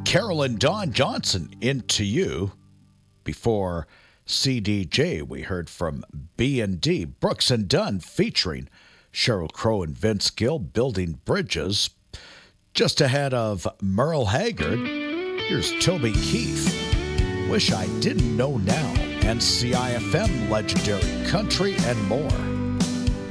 Carol and Don Johnson, Into You. Before CDJ, we heard from B&D, Brooks and Dunn featuring Sheryl Crow and Vince Gill, Building Bridges. Just ahead of Merle Haggard, here's Toby Keith, Wish I Didn't Know Now, and CIFM, Legendary Country, and more.